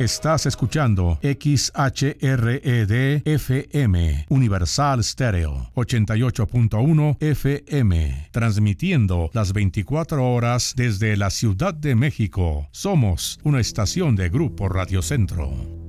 Estás escuchando XHRED FM, Universal Stereo, 88.1 FM, transmitiendo las 24 horas desde la Ciudad de México. Somos una estación de Grupo Radio Centro.